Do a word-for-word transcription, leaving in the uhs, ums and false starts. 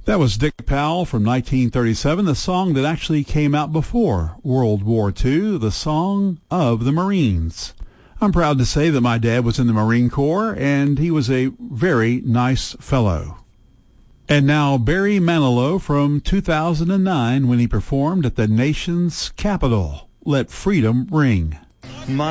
That was Dick Powell from nineteen thirty-seven, the song that actually came out before World War Two, the Song of the Marines. I'm proud to say that my dad was in the Marine Corps, and he was a very nice fellow. And now Barry Manilow from two thousand nine when he performed at the nation's capital. Let Freedom Ring. My